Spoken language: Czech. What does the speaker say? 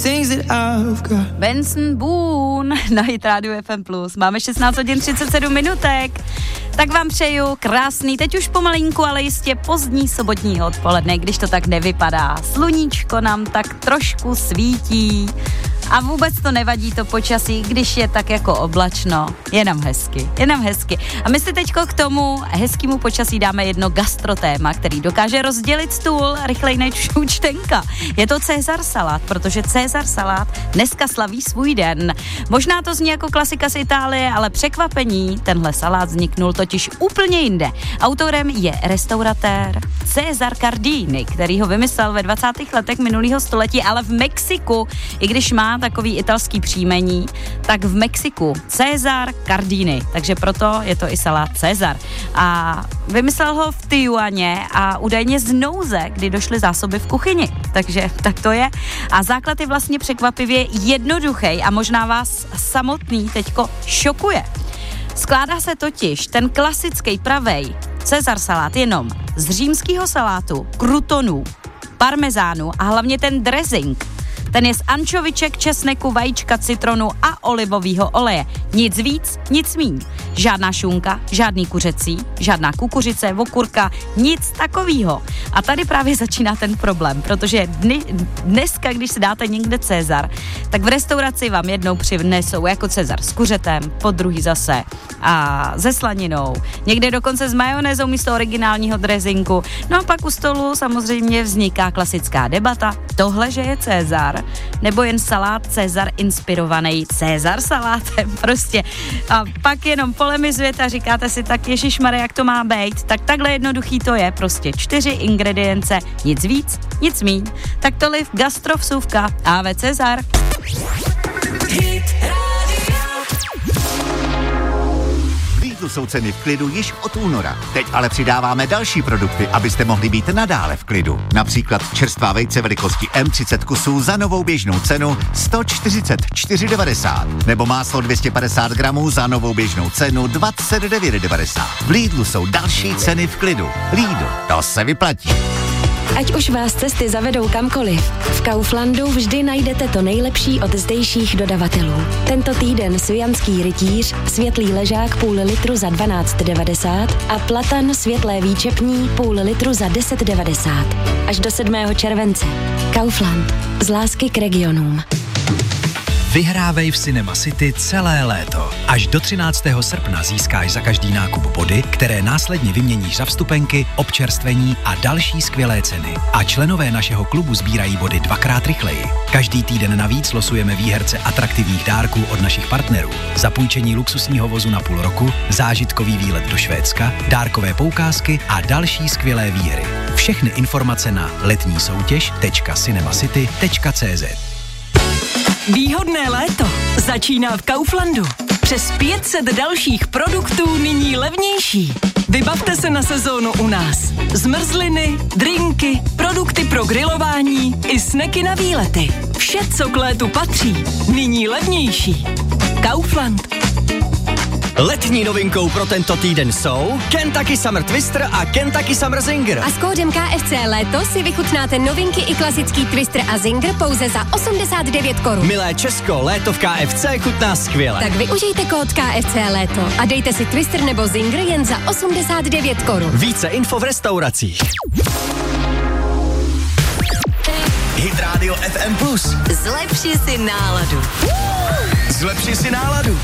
Benson Boone na Hit Radio FM+. Máme 16 hodin 37 minutek. Tak vám přeju krásný, teď už pomalinku, ale jistě pozdní sobotní odpoledne, když to tak nevypadá. Sluníčko nám tak trošku svítí a vůbec to nevadí to počasí, když je tak jako oblačno. Jenom hezky. A my si teďko k tomu hezkému počasí dáme jedno gastrotéma, který dokáže rozdělit stůl rychleji než účtenka. Je to Cezar salát, protože Cezar salát dneska slaví svůj den. Možná to zní jako klasika z Itálie, ale překvapení, tenhle salát vzniknul totiž úplně jinde. Autorem je restauratér Cesar Cardini, který ho vymyslel ve 20. letech minulého století, ale v Mexiku, i když má takový italský příjmení, tak v Mexiku Cesar Cardini, takže proto je to i salát Cezar. A vymyslel ho v Tijuaně a údajně z nouze, kdy došly zásoby v kuchyni. Takže tak to je. A základ je vlastně překvapivě jednoduchý a možná vás samotný teďko šokuje. Skládá se totiž ten klasický pravej Cezar salát jenom z římského salátu, krutonů, parmezánu a hlavně ten dressing. Ten je z ančoviček, česneku, vajíčka, citronu a olivového oleje. Nic víc, nic míň. Žádná šunka, žádný kuřecí, žádná kukuřice, okurka, nic takového. A tady právě začíná ten problém, protože dneska, když si dáte někde Cezar, tak v restauraci vám jednou přinesou jako Cezar s kuřetem, po druhý zase a se slaninou. Někde dokonce s majonézou místo originálního dressinku. No a pak u stolu samozřejmě vzniká klasická debata. Tohle, že je Cezar, nebo jen salát Cezar inspirovaný Cezar salátem prostě. A pak jenom polemizujete a říkáte si, tak ježišmarja, jak to má být. Tak takhle jednoduchý to je, prostě 4 ingredience, nic víc, nic míň. Tak tolik gastrovsuvka AV Cezar. Tu jsou ceny v klidu již od února. Teď ale přidáváme další produkty, abyste mohli být nadále v klidu. Například čerstvá vejce velikosti M30 kusů za novou běžnou cenu 144,90. Nebo máslo 250 gramů za novou běžnou cenu 29,90. V Lidlu jsou další ceny v klidu. Lidl, to se vyplatí. Ať už vás cesty zavedou kamkoliv, v Kauflandu vždy najdete to nejlepší od zdejších dodavatelů. Tento týden svijanský rytíř, světlý ležák půl litru za 12,90 a platan světlé výčepní půl litru za 10,90. Až do 7. července. Kaufland. Z lásky k regionům. Vyhrávej v Cinema City celé léto. Až do 13. srpna získáš za každý nákup body, které následně vyměníš za vstupenky, občerstvení a další skvělé ceny. A členové našeho klubu sbírají body 2x rychleji. Každý týden navíc losujeme výherce atraktivních dárků od našich partnerů. Zapůjčení luxusního vozu na půl roku, zážitkový výlet do Švédska, dárkové poukázky a další skvělé výhry. Všechny informace na letnísoutěž.cinemacity.cz. Výhodné léto začíná v Kauflandu. Přes 500 dalších produktů nyní levnější. Vybavte se na sezónu u nás. Zmrzliny, drinky, produkty pro grilování i sneky na výlety. Vše, co k létu patří, nyní levnější. Kaufland. Letní novinkou pro tento týden jsou Kentucky Summer Twister a Kentucky Summer Zinger. A s kódem KFC Léto si vychutnáte novinky i klasický Twister a Zinger pouze za 89 korun. Milé Česko, léto v KFC chutná skvěle. Tak využijte kód KFC Léto a dejte si Twister nebo Zinger jen za 89 korun. Více info v restauracích. Hit Radio FM+. Zlepši si náladu. Zlepši si náladu.